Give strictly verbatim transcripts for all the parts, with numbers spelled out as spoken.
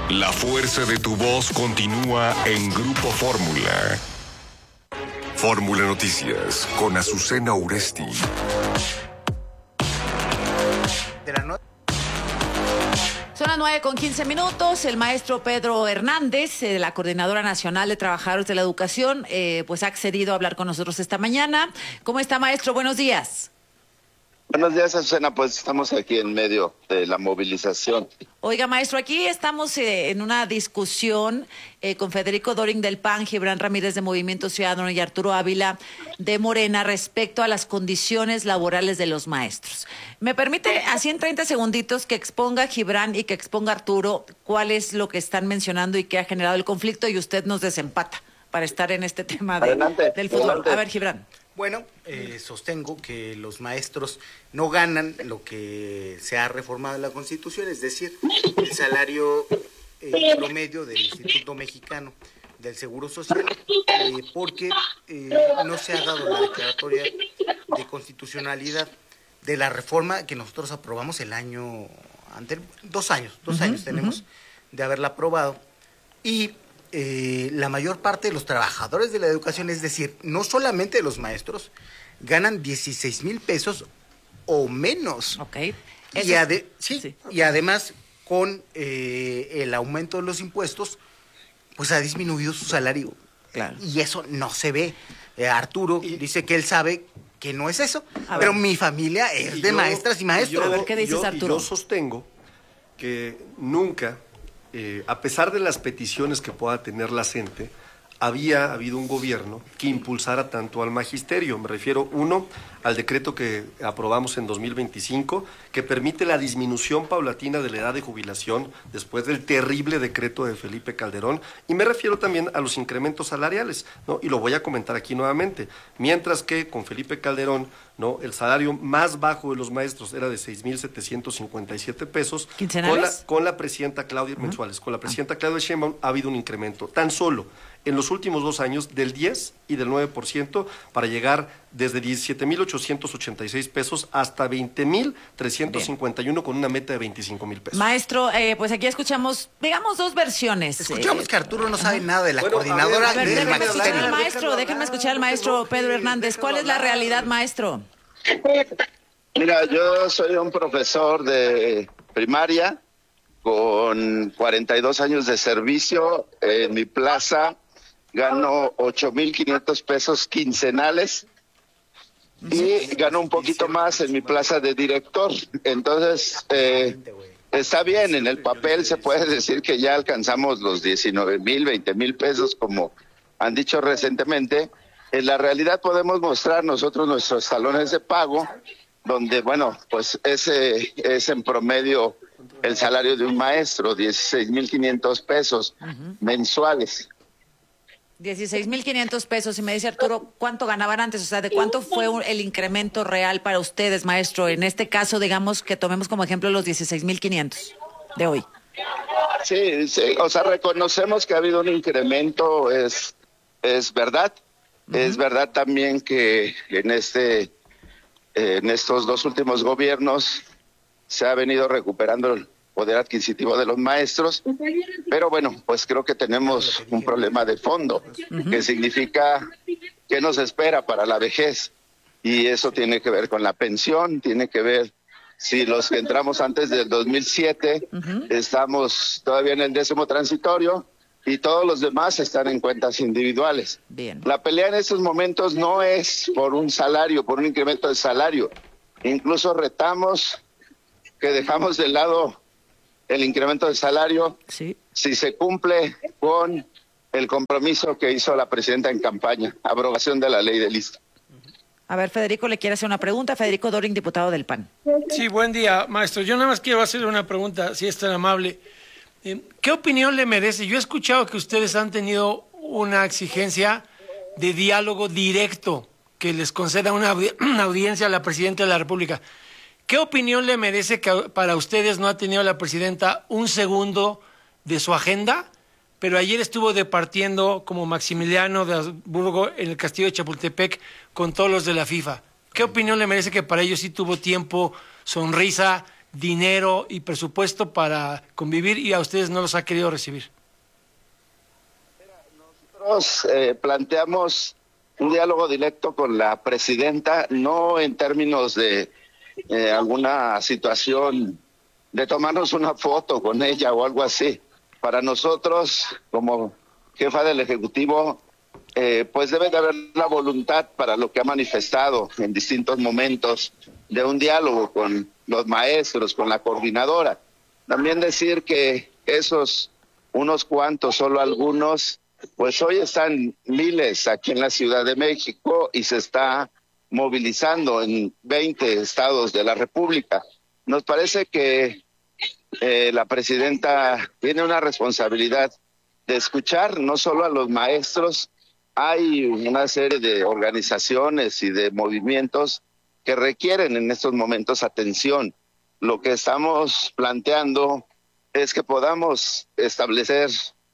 La fuerza de tu voz continúa en Grupo Fórmula. Fórmula Noticias con Azucena Uresti. De la no- Son las nueve con quince minutos. El maestro Pedro Hernández, de la Coordinadora Nacional de Trabajadores de la Educación, eh, pues ha accedido a hablar con nosotros esta mañana. ¿Cómo está, maestro? Buenos días. Buenos días, Azucena. Pues estamos aquí en medio de la movilización. Oiga, maestro, aquí estamos eh, en una discusión eh, con Federico Doring del P A N, Gibran Ramírez de Movimiento Ciudadano y Arturo Ávila de Morena respecto a las condiciones laborales de los maestros. ¿Me permite, así en treinta segunditos, que exponga Gibran y que exponga Arturo cuál es lo que están mencionando y qué ha generado el conflicto, y usted nos desempata para estar en este tema de, Adelante, del futuro? adelante. A ver, Gibran. Bueno, eh, sostengo que los maestros no ganan lo que se ha reformado en la Constitución, es decir, el salario eh, promedio del Instituto Mexicano del Seguro Social, eh, porque eh, no se ha dado la declaratoria de constitucionalidad de la reforma que nosotros aprobamos el año anterior, dos años, dos uh-huh, años tenemos uh-huh. de haberla aprobado, y Eh, la mayor parte de los trabajadores de la educación, es decir, no solamente los maestros, ganan dieciséis mil pesos o menos. Ok. Y, ade- sí, sí. y además, con eh, el aumento de los impuestos, pues ha disminuido su salario. Claro. Y eso no se ve. Eh, Arturo y, dice que él sabe que no es eso, a pero ver. mi familia es de yo, maestras y maestros. Yo, a ver, ¿qué dices, yo, Arturo? Yo sostengo que nunca, eh, a pesar de las peticiones que pueda tener la gente, había habido un gobierno que impulsara tanto al magisterio. Me refiero, uno, al decreto que aprobamos en dos mil veinticinco, que permite la disminución paulatina de la edad de jubilación después del terrible decreto de Felipe Calderón, y me refiero también a los incrementos salariales, ¿no? Y lo voy a comentar aquí nuevamente. Mientras que con Felipe Calderón, ¿no?, el salario más bajo de los maestros era de seis mil setecientos cincuenta y siete pesos. ¿Quincenales? Con la, con la presidenta Claudia, uh-huh. mensuales, con la presidenta Claudia Sheinbaum ha habido un incremento, tan solo en los últimos dos años, del diez y del nueve por ciento, para llegar desde diecisiete mil ochocientos ochenta y seis pesos hasta veinte mil trescientos cincuenta y uno, con una meta de veinticinco mil pesos. Maestro, eh, pues aquí escuchamos, digamos, dos versiones. Escuchamos eh, que Arturo no sabe nada de la bueno, coordinadora a ver, del déjenme escuchar al magisterio. maestro, déjenme escuchar al maestro Pedro Hernández. ¿Cuál es la realidad, maestro? Mira, yo soy un profesor de primaria con cuarenta y dos años de servicio. En mi plaza gano ocho mil quinientos pesos quincenales y gano un poquito más en mi plaza de director. Entonces, eh, está bien, en el papel se puede decir que ya alcanzamos los diecinueve mil, veinte mil pesos, como han dicho recientemente. En la realidad podemos mostrar nosotros nuestros talones de pago, donde, bueno, pues ese es en promedio el salario de un maestro, dieciséis mil quinientos pesos uh-huh. mensuales. dieciséis mil quinientos pesos. Y me dice Arturo, ¿cuánto ganaban antes? O sea, ¿de cuánto fue un, el incremento real para ustedes, maestro? En este caso, digamos que tomemos como ejemplo los dieciséis mil quinientos de hoy. Sí, sí, o sea, reconocemos que ha habido un incremento, es, es verdad. Uh-huh. Es verdad también que en este, eh, en estos dos últimos gobiernos se ha venido recuperando el poder adquisitivo de los maestros, pero bueno, pues creo que tenemos un problema de fondo, uh-huh. que significa qué nos espera para la vejez, y eso tiene que ver con la pensión, tiene que ver si los que entramos antes del dos mil siete uh-huh. estamos todavía en el décimo transitorio, y todos los demás están en cuentas individuales. Bien. La pelea en estos momentos no es por un salario, por un incremento de salario. Incluso retamos que dejamos de lado el incremento de salario sí. si se cumple con el compromiso que hizo la presidenta en campaña, abrogación de la ley de lista. A ver, Federico le quiere hacer una pregunta. Federico Doring, diputado del P A N. Sí, buen día, maestro. Yo nada más quiero hacerle una pregunta, si es tan amable. ¿Qué opinión le merece? Yo he escuchado que ustedes han tenido una exigencia de diálogo directo, que les conceda una, una audiencia a la presidenta de la República. ¿Qué opinión le merece que para ustedes no ha tenido la presidenta un segundo de su agenda? Pero ayer estuvo departiendo como Maximiliano de Habsburgo en el castillo de Chapultepec con todos los de la FIFA. ¿Qué opinión le merece que para ellos sí tuvo tiempo, sonrisa, dinero y presupuesto para convivir y a ustedes no los ha querido recibir? Nosotros eh, planteamos un diálogo directo con la presidenta, no en términos de eh, alguna situación de tomarnos una foto con ella o algo así. Para nosotros, como jefa del Ejecutivo, eh, pues debe de haber la voluntad para lo que ha manifestado en distintos momentos de un diálogo con los maestros, con la coordinadora. También decir que esos unos cuantos, solo algunos, pues hoy están miles aquí en la Ciudad de México y se está movilizando en veinte estados de la República. Nos parece que eh, la presidenta tiene una responsabilidad de escuchar no solo a los maestros. Hay una serie de organizaciones y de movimientos que requieren en estos momentos atención. Lo que estamos planteando es que podamos establecer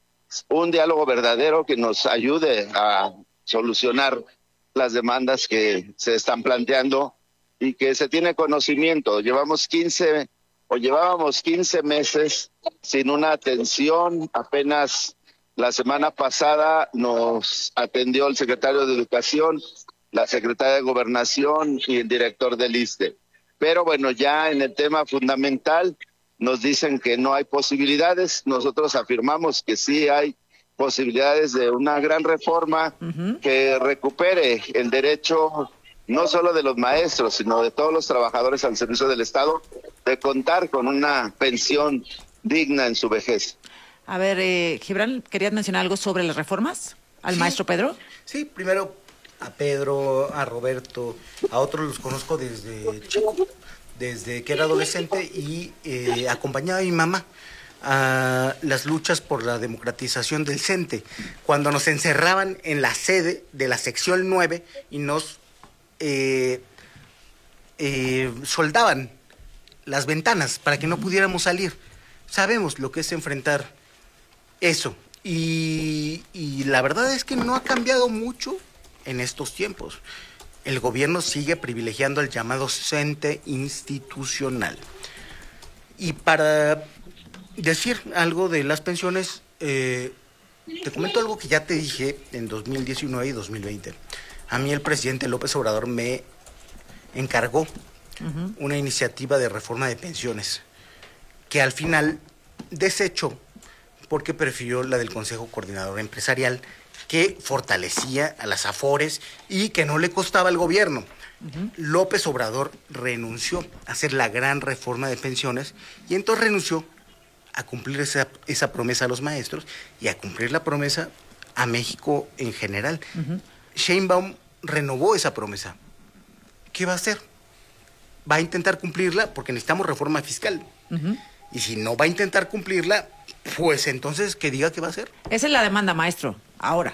un diálogo verdadero que nos ayude a solucionar las demandas que se están planteando y que se tiene conocimiento. Llevamos quince o llevábamos quince meses sin una atención. Apenas la semana pasada nos atendió el secretario de Educación, la secretaria de Gobernación y el director del I S S S T E. Pero bueno, ya en el tema fundamental nos dicen que no hay posibilidades. Nosotros afirmamos que sí hay posibilidades de una gran reforma uh-huh. que recupere el derecho no solo de los maestros, sino de todos los trabajadores al servicio del Estado, de contar con una pensión digna en su vejez. A ver, eh, Gibran, ¿querías mencionar algo sobre las reformas al sí. maestro Pedro? Sí, primero a Pedro, a Roberto, a otros los conozco desde chico, desde que era adolescente y eh, acompañaba a mi mamá a las luchas por la democratización del CENTE, cuando nos encerraban en la sede de la sección nueve y nos eh, eh, soldaban las ventanas para que no pudiéramos salir. Sabemos lo que es enfrentar eso y, y la verdad es que no ha cambiado mucho en estos tiempos. El gobierno sigue privilegiando el llamado CENTE institucional. Y para decir algo de las pensiones, eh, te comento algo que ya te dije en dos mil diecinueve y dos mil veinte. A mí el presidente López Obrador me encargó uh-huh. una iniciativa de reforma de pensiones que al final desechó porque prefirió la del Consejo Coordinador Empresarial, que fortalecía a las AFORES y que no le costaba al gobierno. Uh-huh. López Obrador renunció a hacer la gran reforma de pensiones y entonces renunció a cumplir esa, esa promesa a los maestros y a cumplir la promesa a México en general. Uh-huh. Sheinbaum renovó esa promesa. ¿Qué va a hacer? Va a intentar cumplirla porque necesitamos reforma fiscal. Uh-huh. Y si no va a intentar cumplirla, pues entonces que diga qué va a hacer. Esa es la demanda, maestro, ahora.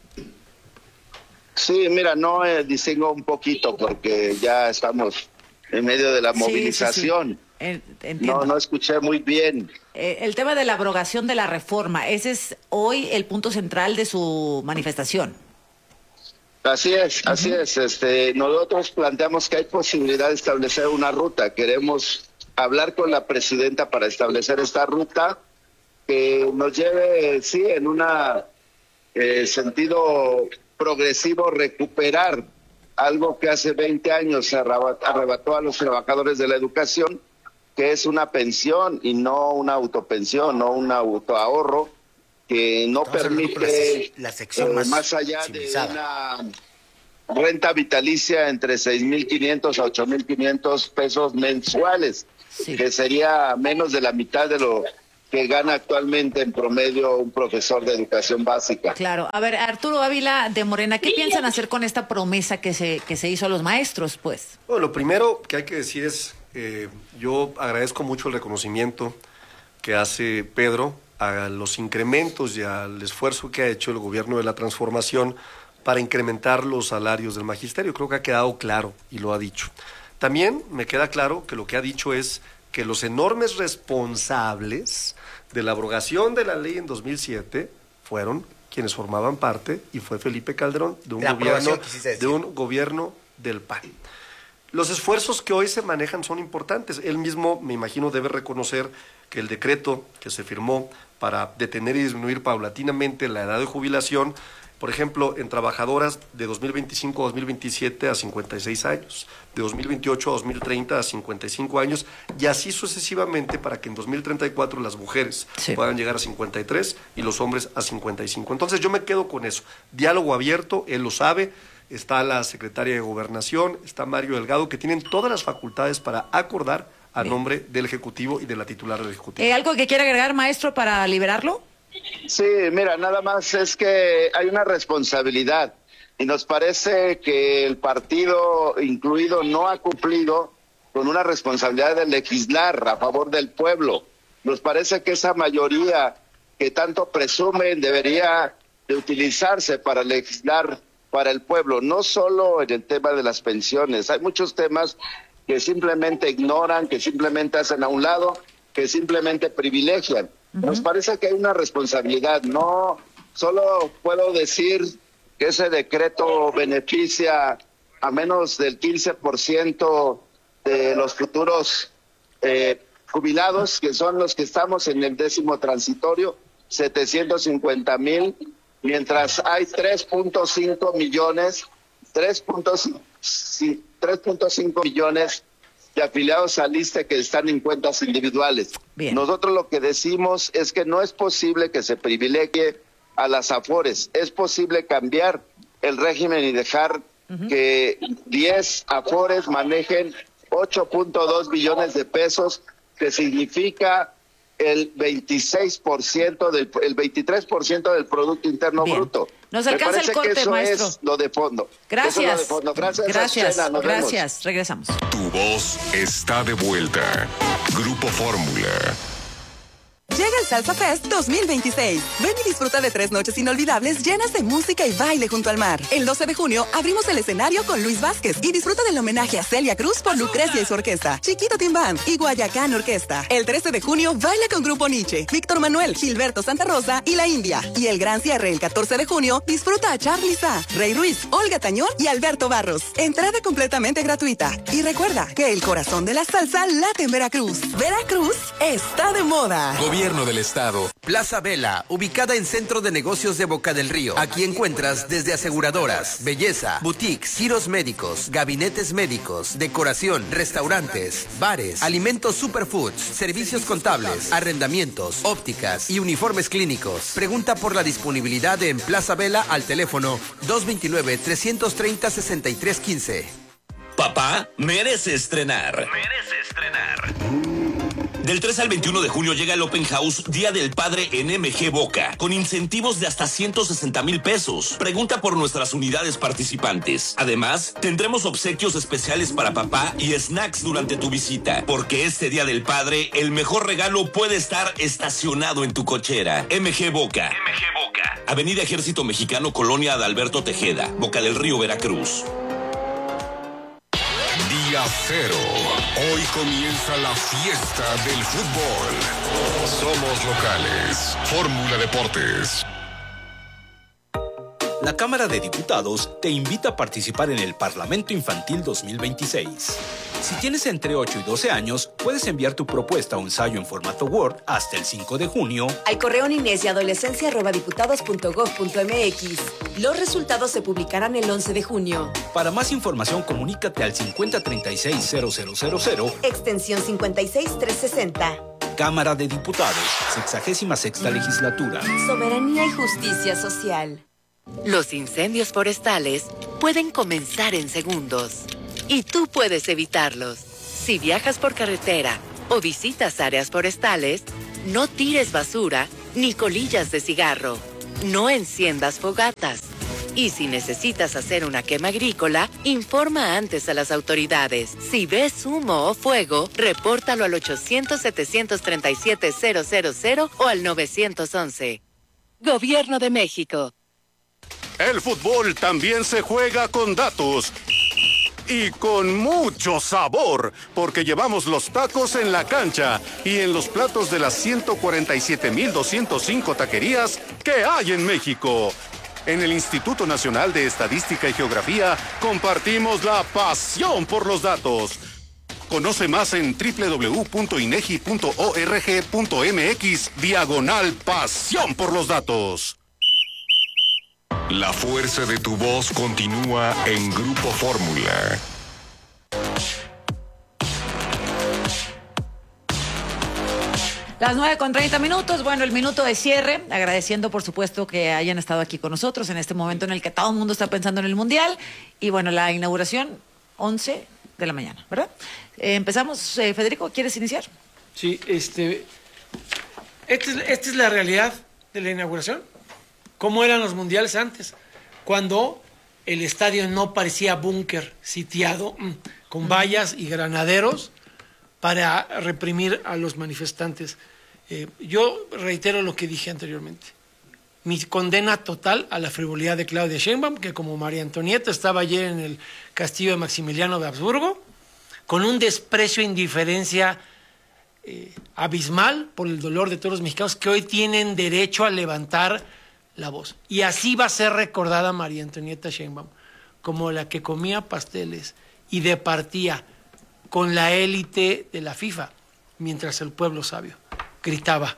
Sí, mira, no eh, distingo un poquito porque ya estamos en medio de la movilización. Sí, sí, sí. Entiendo. No, no escuché muy bien. Eh, el tema de la abrogación de la reforma, ese es hoy el punto central de su manifestación. Así es, uh-huh. así es. Este, nosotros planteamos que hay posibilidad de establecer una ruta. Queremos hablar con la presidenta para establecer esta ruta que nos lleve, sí, en un eh, sentido progresivo, recuperar algo que hace veinte años se arrebató a los trabajadores de la educación, que es una pensión y no una autopensión, no un autoahorro, que no Estamos permite, la, la sección eh, más, más allá civilizada. De una renta vitalicia entre seis mil quinientos a ocho mil quinientos pesos mensuales, sí. que sería menos de la mitad de lo que gana actualmente en promedio un profesor de educación básica. Claro. A ver, Arturo Ávila de Morena, ¿qué piensan hacer con esta promesa que se que se hizo a los maestros, pues? Bueno, lo primero que hay que decir es, eh, yo agradezco mucho el reconocimiento que hace Pedro a los incrementos y al esfuerzo que ha hecho el gobierno de la transformación para incrementar los salarios del magisterio. Creo que ha quedado claro y lo ha dicho. También me queda claro que lo que ha dicho es que los enormes responsables de la abrogación de la ley en dos mil siete fueron quienes formaban parte, y fue Felipe Calderón, de un, gobierno, de un gobierno del P A N. Los esfuerzos que hoy se manejan son importantes. Él mismo, me imagino, debe reconocer que el decreto que se firmó para detener y disminuir paulatinamente la edad de jubilación, por ejemplo, en trabajadoras de dos mil veinticinco a dos mil veintisiete a cincuenta y seis años, de dos mil veintiocho a dos mil treinta a cincuenta y cinco años, y así sucesivamente para que en dos mil treinta y cuatro las mujeres sí. puedan llegar a cincuenta y tres y los hombres a cincuenta y cinco. Entonces yo me quedo con eso. Diálogo abierto, él lo sabe. Está la secretaria de Gobernación, está Mario Delgado, que tienen todas las facultades para acordar a Bien. nombre del Ejecutivo y de la titular del Ejecutivo. ¿Eh, ¿Algo que quiera agregar, maestro, para liberarlo? Sí, mira, nada más es que hay una responsabilidad y nos parece que el partido incluido no ha cumplido con una responsabilidad de legislar a favor del pueblo. Nos parece que esa mayoría que tanto presumen debería de utilizarse para legislar para el pueblo, no solo en el tema de las pensiones. Hay muchos temas que simplemente ignoran, que simplemente hacen a un lado, que simplemente privilegian. Uh-huh. Nos parece que hay una responsabilidad. No solo puedo decir que ese decreto beneficia a menos del quince por ciento de los futuros eh, jubilados, que son los que estamos en el décimo transitorio, setecientos cincuenta mil, mientras hay tres punto cinco millones, tres punto cinco millones de afiliados al ISSSTE que están en cuentas individuales. Bien. Nosotros lo que decimos es que no es posible que se privilegie a las AFORES, es posible cambiar el régimen y dejar uh-huh. que diez AFORES manejen ocho punto dos billones de pesos, que significa el veintiséis por ciento del el veintitrés por ciento del Producto Interno Bien. Bruto. Nos alcanza el corte, que eso maestro. Es lo de fondo. Gracias. Eso es lo de fondo. Gracias. Gracias. Azucena, nos Gracias. vemos. Regresamos. Tu voz está de vuelta. Grupo Fórmula. Llega el Salsa Fest dos mil veintiséis. Ven y disfruta de tres noches inolvidables llenas de música y baile junto al mar. El doce de junio abrimos el escenario con Luis Vázquez y disfruta del homenaje a Celia Cruz por Lucrecia y su orquesta, Chiquito Team Band y Guayacán Orquesta. El trece de junio baila con Grupo Nietzsche, Víctor Manuel, Gilberto Santa Rosa y La India. Y el gran cierre el catorce de junio disfruta a Charly Sa, Rey Ruiz, Olga Tañón y Alberto Barros. Entrada completamente gratuita. Y recuerda que el corazón de la salsa late en Veracruz. Veracruz está de moda. Gobierno del Estado. Plaza Vela, ubicada en Centro de Negocios de Boca del Río. Aquí encuentras desde aseguradoras, belleza, boutiques, giros médicos, gabinetes médicos, decoración, restaurantes, bares, alimentos superfoods, servicios contables, arrendamientos, ópticas y uniformes clínicos. Pregunta por la disponibilidad en Plaza Vela al teléfono dos dos nueve, tres tres cero, seis tres uno cinco. Papá merece estrenar. Merece estrenar. Del tres al veintiuno de junio llega el Open House Día del Padre en M G Boca, con incentivos de hasta ciento sesenta mil pesos. Pregunta por nuestras unidades participantes. Además, tendremos obsequios especiales para papá y snacks durante tu visita, porque este Día del Padre, el mejor regalo puede estar estacionado en tu cochera. M G Boca. M G Boca. Avenida Ejército Mexicano, Colonia Adalberto Tejeda, Boca del Río, Veracruz. Día cero. Hoy comienza la fiesta del fútbol. Somos locales. Fórmula Deportes. La Cámara de Diputados te invita a participar en el Parlamento Infantil dos mil veintiséis. Si tienes entre ocho y doce años, puedes enviar tu propuesta o ensayo en formato Word hasta el cinco de junio al correo niñez y adolescencia arroba diputados punto gob punto mx. Los resultados se publicarán el once de junio. Para más información, comunícate al cincuenta treinta y seis cero cero cero cero, extensión cincuenta y seis trescientos sesenta. Cámara de Diputados, sexagésima sexta legislatura. Soberanía y justicia social. Los incendios forestales pueden comenzar en segundos y tú puedes evitarlos. Si viajas por carretera o visitas áreas forestales, no tires basura ni colillas de cigarro. No enciendas fogatas. Y si necesitas hacer una quema agrícola, informa antes a las autoridades. Si ves humo o fuego, repórtalo al ochocientos, setecientos treinta y siete, cero cero cero o al nueve once. Gobierno de México. El fútbol también se juega con datos y con mucho sabor, porque llevamos los tacos en la cancha y en los platos de las ciento cuarenta y siete mil doscientas cinco taquerías que hay en México. En el Instituto Nacional de Estadística y Geografía compartimos la pasión por los datos. Conoce más en doble u doble u doble u punto inegi punto org punto mx diagonal pasión por los datos. La fuerza de tu voz continúa en Grupo Fórmula. Las nueve con treinta minutos, bueno, el minuto de cierre, agradeciendo por supuesto que hayan estado aquí con nosotros en este momento en el que todo el mundo está pensando en el Mundial. Y bueno, la inauguración, once de la mañana, ¿verdad? Eh, empezamos, eh, Federico, ¿quieres iniciar? Sí, este, esta es, esta es la realidad de la inauguración. ¿Cómo eran los mundiales antes? Cuando el estadio no parecía búnker sitiado, mmm, con vallas y granaderos para reprimir a los manifestantes. Eh, yo reitero lo que dije anteriormente. Mi condena total a la frivolidad de Claudia Sheinbaum, que como María Antonieta estaba ayer en el castillo de Maximiliano de Habsburgo, con un desprecio e indiferencia eh, abismal por el dolor de todos los mexicanos que hoy tienen derecho a levantar la voz. Y así va a ser recordada María Antonieta Sheinbaum, como la que comía pasteles y departía con la élite de la FIFA, mientras el pueblo sabio gritaba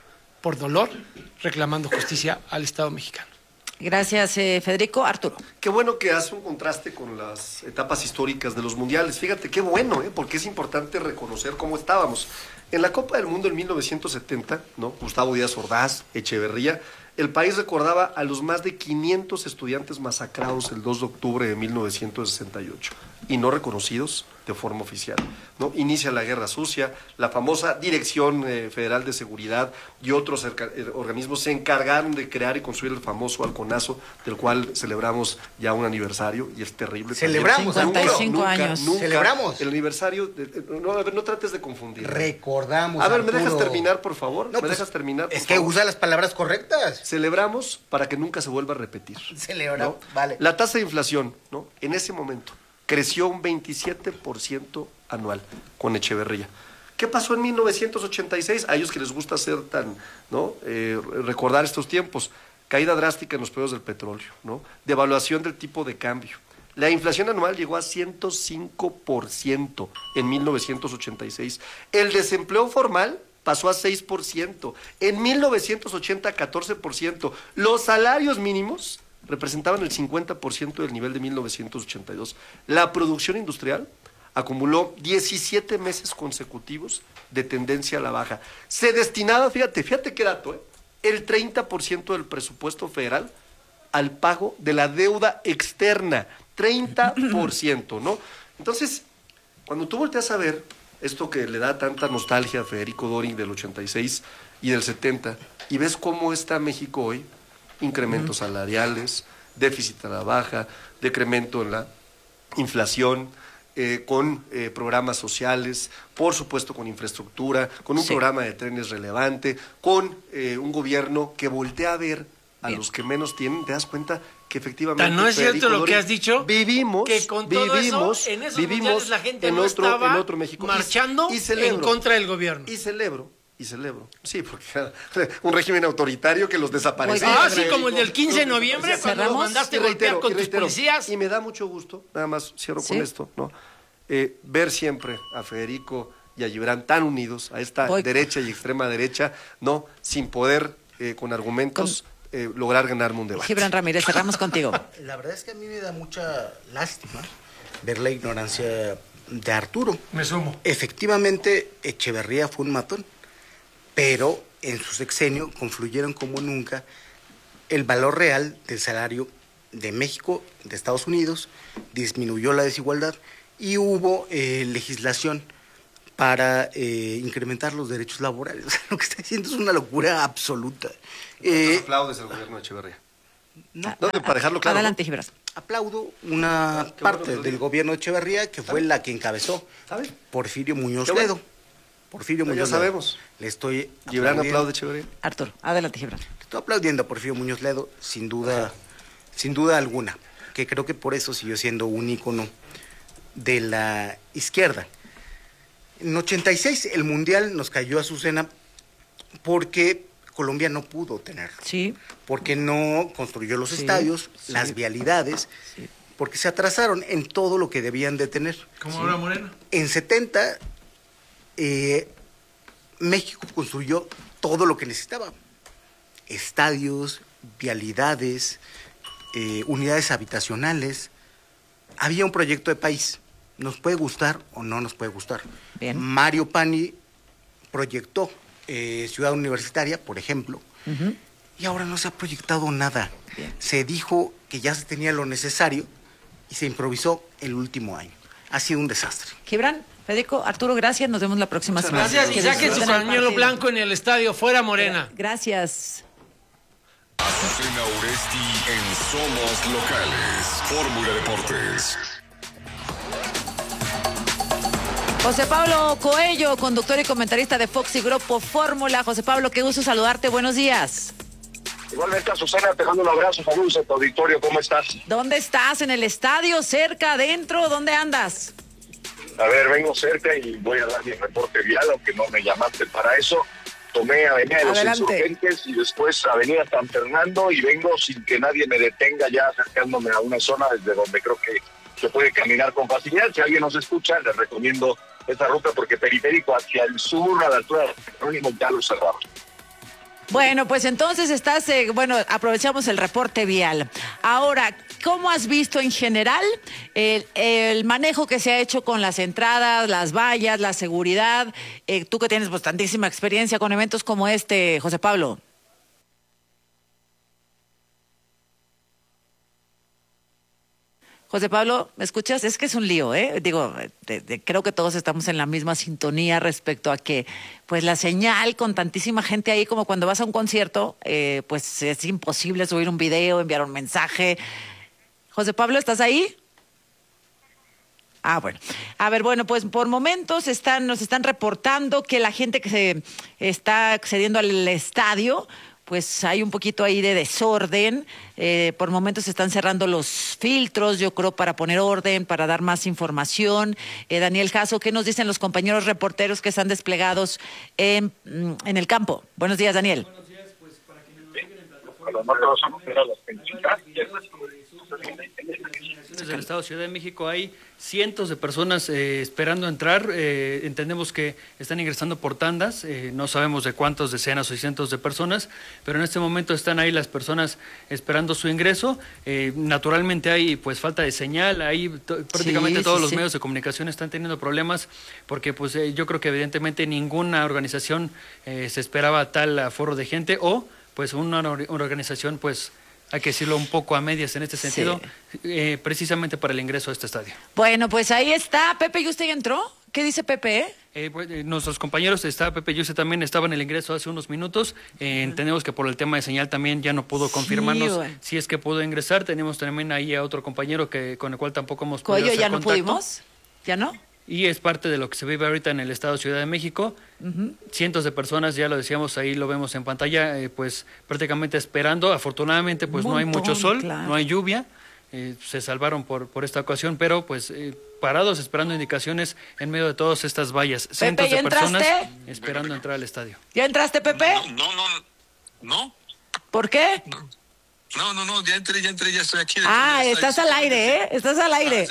por dolor, reclamando justicia al Estado mexicano. Gracias, eh, Federico. Arturo. Qué bueno que hace un contraste con las etapas históricas de los mundiales. Fíjate, qué bueno, ¿eh? Porque es importante reconocer cómo estábamos. En la Copa del Mundo en mil novecientos setenta, ¿no? Gustavo Díaz Ordaz, Echeverría, el país recordaba a los más de quinientos estudiantes masacrados el dos de octubre de mil novecientos sesenta y ocho y no reconocidos de forma oficial, ¿no? Inicia la Guerra Sucia, la famosa Dirección eh, Federal de Seguridad y otros eh, organismos se encargaron de crear y construir el famoso halconazo, del cual celebramos ya un aniversario y es terrible. Celebramos cincuenta y cinco nunca, años. Nunca, Celebramos. El aniversario, de, no, a ver, no trates de confundir. Recordamos. A ver, ¿me Arturo. dejas terminar, por favor? No, ¿Me pues, dejas terminar, por Es que favor? usa las palabras correctas. Celebramos para que nunca se vuelva a repetir. Celebramos, ¿no? vale. La tasa de inflación, ¿no? En ese momento creció un veintisiete por ciento anual con Echeverría. ¿Qué pasó en mil novecientos ochenta y seis? A ellos que les gusta hacer tan, ¿no? Eh, recordar estos tiempos. Caída drástica en los precios del petróleo, ¿no? Devaluación del tipo de cambio. La inflación anual llegó a ciento cinco por ciento en mil novecientos ochenta y seis. El desempleo formal pasó a seis por ciento. En mil novecientos ochenta, catorce por ciento. Los salarios mínimos representaban el cincuenta por ciento del nivel de mil novecientos ochenta y dos. La producción industrial acumuló diecisiete meses consecutivos de tendencia a la baja. Se destinaba, fíjate, fíjate qué dato, ¿eh? el treinta por ciento del presupuesto federal al pago de la deuda externa. treinta por ciento, ¿no? Entonces, cuando tú volteas a ver esto que le da tanta nostalgia a Federico Doring del ochenta y seis y del setenta, y ves cómo está México hoy, incrementos salariales, déficit a la baja, decremento en la inflación, eh, con eh, programas sociales, por supuesto con infraestructura, con un sí. programa de trenes relevante, con eh, un gobierno que voltea a ver a Bien. los que menos tienen, te das cuenta que efectivamente... Tan no es Federico cierto lo Doring, que has dicho, vivimos, que con todo vivimos, eso, en esos vivimos mundiales la gente en no otro, estaba en otro México. marchando y, y celebro, en contra del gobierno. Y celebro, y celebro, sí, porque era un régimen autoritario que los desaparecía. Ah, sí, como el del quince de noviembre, cuando los mandaste y reitero, golpear con y reitero, tus policías. Y me da mucho gusto, nada más cierro ¿Sí? con esto, ¿no? Eh, ver siempre a Federico y a Gibran tan unidos, a esta Voy. derecha y extrema derecha, ¿no? Sin poder, eh, con argumentos, con... Eh, lograr ganarme un debate. Gibran Ramírez, cerramos contigo. La verdad es que a mí me da mucha lástima ver la ignorancia de Arturo. Me sumo. Efectivamente, Echeverría fue un matón, pero en su sexenio confluyeron como nunca el valor real del salario de México, de Estados Unidos, disminuyó la desigualdad y hubo eh, legislación para eh, incrementar los derechos laborales. Lo que está diciendo es una locura absoluta. Eh, aplaudes al gobierno de Echeverría. No, no, para dejarlo claro. Adelante, Gibran. Aplaudo una ah, parte bueno del gobierno de Echeverría que fue la que encabezó ¿Sabe? Porfirio Muñoz Ledo. Bueno. Porfirio no, Muñoz ya sabemos. Ledo. Le estoy Gibran aplaude Echeverría. Arturo, adelante, Gibran. Le estoy aplaudiendo a Porfirio Muñoz Ledo, sin duda, Ajá. sin duda alguna, que creo que por eso siguió siendo un ícono de la izquierda. En ochenta y seis el Mundial nos cayó a Azucena porque Colombia no pudo tenerlo. Sí. Porque no construyó los Sí, estadios, sí. las vialidades, Sí. porque se atrasaron en todo lo que debían de tener. ¿Cómo Sí. ahora Morena? En setenta, eh, México construyó todo lo que necesitaba. Estadios, vialidades, eh, unidades habitacionales. Había un proyecto de país. Nos puede gustar o no nos puede gustar. Bien. Mario Pani proyectó eh, Ciudad Universitaria, por ejemplo, Ujú. y ahora no se ha proyectado nada. Bien. Se dijo que ya se tenía lo necesario y se improvisó el último año. Ha sido un desastre. Gibran, Federico, Arturo, gracias. Nos vemos la próxima semana. Gracias y Que saquen su disfruten el pañuelo partido. blanco en el estadio, fuera Morena. Gracias. Azucena Oresti en Somos Locales. Fórmula Deportes. José Pablo Coello, conductor y comentarista de Fox y Grupo Fórmula. José Pablo, qué gusto saludarte. Buenos días. Igualmente, Azucena, te mando un abrazo, saludos a tu auditorio, ¿cómo estás? ¿Dónde estás? ¿En el estadio? ¿Cerca? ¿Adentro? ¿Dónde andas? A ver, vengo cerca y voy a dar mi reporte vial, aunque no me llamaste para eso. Tomé Avenida de los Adelante. Insurgentes y después Avenida San Fernando y vengo sin que nadie me detenga, ya acercándome a una zona desde donde creo que se puede caminar con facilidad. Si alguien nos escucha, les recomiendo esta ruta porque periférico hacia el sur, a la altura de Jerónimo, ya lo cerramos. Bueno, pues entonces estás, eh, bueno, aprovechamos el reporte vial. Ahora, ¿cómo has visto en general el, el manejo que se ha hecho con las entradas, las vallas, la seguridad? Eh, tú que tienes pues, tantísima experiencia con eventos como este, José Pablo. José Pablo, ¿me escuchas? Es que es un lío, ¿eh? Digo, de, de, creo que todos estamos en la misma sintonía respecto a que, pues, la señal con tantísima gente ahí, como cuando vas a un concierto, eh, pues es imposible subir un video, enviar un mensaje. José Pablo, ¿estás ahí? Ah, bueno. A ver, bueno, pues por momentos están, nos están reportando que la gente que se está accediendo al estadio, pues hay un poquito ahí de desorden. Eh, por momentos se están cerrando los filtros, yo creo, para poner orden, para dar más información. Eh, Daniel Jasso, ¿qué nos dicen los compañeros reporteros que están desplegados en, en el campo? Buenos días, Daniel. Buenos días, pues para quienes nos siguen en plataforma, desde el Estado de Ciudad de México hay cientos de personas eh, esperando entrar. Eh, entendemos que están ingresando por tandas, eh, no sabemos de cuántos, decenas o cientos de personas, pero en este momento están ahí las personas esperando su ingreso. Eh, naturalmente hay pues falta de señal, ahí to- prácticamente Sí, todos sí, los sí. medios de comunicación están teniendo problemas porque pues eh, yo creo que evidentemente ninguna organización eh, se esperaba tal aforo de gente o pues una, or- una organización pues hay que decirlo un poco a medias en este sentido, eh, precisamente para el ingreso a este estadio. Bueno, pues ahí está. Pepe, ¿y usted ya entró? ¿Qué dice Pepe? Eh, pues, eh, nuestros compañeros, está Pepe Yuse también estaba en el ingreso hace unos minutos. Eh, entendemos que por el tema de señal también ya no pudo confirmarnos bueno. si es que pudo ingresar. Tenemos también ahí a otro compañero que con el cual tampoco hemos podido Coelho, hacer ¿ya no contacto. pudimos? ¿Ya no? Y es parte de lo que se vive ahorita en el estado de Ciudad de México. Ujú. Cientos de personas, ya lo decíamos, ahí lo vemos en pantalla, eh, pues prácticamente esperando. Afortunadamente, pues Un no hay montón, mucho sol, claro. no hay lluvia. Eh, se salvaron por, por esta ocasión, pero pues eh, parados esperando indicaciones en medio de todas estas vallas. Cientos ¿ya de personas entraste? esperando entrar al estadio. ¿Ya entraste, Pepe? No, no, no. ¿Por qué? No, no, no, ya entré, ya entré, ya estoy aquí. Ah, Ya estás al aire, ¿eh? Estás al aire.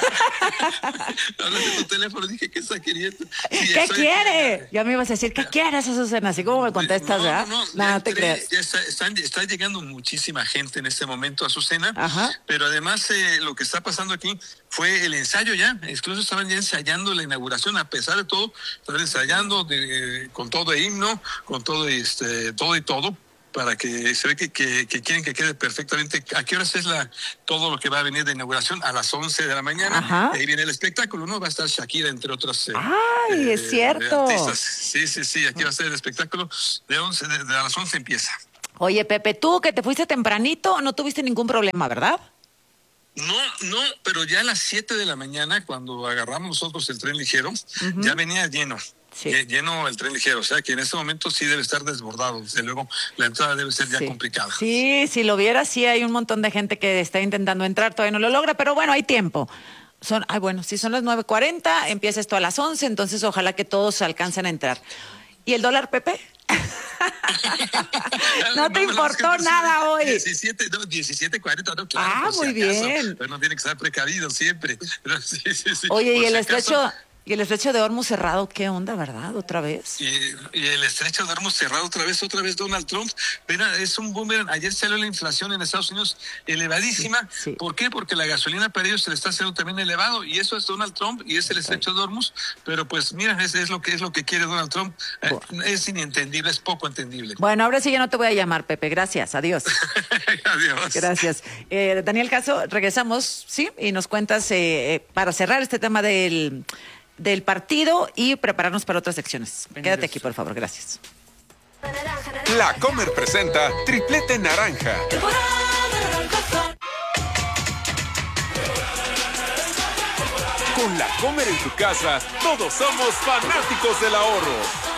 Hablaste tu teléfono, dije que está queriendo. Sí, ¿Qué estoy quiere? aquí. Ya me ibas a decir, ¿qué quieres, Azucena? Así como me contestas, No, ¿verdad? no, no, Nada, ya te entré, creas. ya está, están- está llegando muchísima gente en este momento, Azucena. Ajá. Pero además eh, lo que está pasando aquí fue el ensayo ya. Incluso estaban ya ensayando la inauguración, a pesar de todo, estaban ensayando de- con todo el himno, con todo, este, todo y todo, para que se ve que, que, que quieren que quede perfectamente. ¿A qué horas es la todo lo que va a venir de inauguración? A las once de la mañana. Ajá. Y ahí viene el espectáculo, ¿no? Va a estar Shakira, entre otras. eh, Ay, es eh, cierto. artistas. Sí, sí, sí, aquí va a ser el espectáculo. De, once, de, de a las once empieza. Oye, Pepe, tú que te fuiste tempranito, no tuviste ningún problema, ¿verdad? No, no, pero ya a las siete de la mañana, cuando agarramos nosotros el tren ligero, Ujú. ya venía lleno. Lle- Lleno el tren ligero, o sea que en este momento sí debe estar desbordado. Desde luego, la entrada debe ser ya Sí. complicada. Sí, si lo vieras, sí hay un montón de gente que está intentando entrar, todavía no lo logra, pero bueno, hay tiempo. Son, ay, bueno, si son las nueve cuarenta, empieza esto a las once, entonces ojalá que todos alcancen a entrar. ¿Y el dólar, Pepe? No te no, importó no, nada hoy. diecisiete, no, diecisiete cuarenta, no, claro. Ah, muy si acaso, bien. pero no tiene que estar precavido siempre. Pero sí, sí, sí. Oye, Por y el si estrecho, acaso, y el estrecho de Hormuz cerrado, ¿qué onda, verdad? ¿Otra vez? Y, y el estrecho de Hormuz cerrado otra vez, otra vez Donald Trump. Mira, es un boomerang. Ayer salió la inflación en Estados Unidos elevadísima. Sí, sí. ¿Por qué? Porque la gasolina para ellos se le está haciendo también elevado. Y eso es Donald Trump y es el estrecho de Hormuz. Pero pues mira, es, es lo que es lo que quiere Donald Trump. Bueno. Es inentendible, es poco entendible. Bueno, ahora sí ya no te voy a llamar, Pepe. Gracias. Adiós. Adiós. Gracias. Eh, Daniel Caso, regresamos, ¿sí? Y nos cuentas eh, para cerrar este tema del... del partido y prepararnos para otras secciones. Bienvenidos. Quédate aquí, por favor. Gracias. La Comer presenta Triplete Naranja. Con La Comer en tu casa, todos somos fanáticos del ahorro.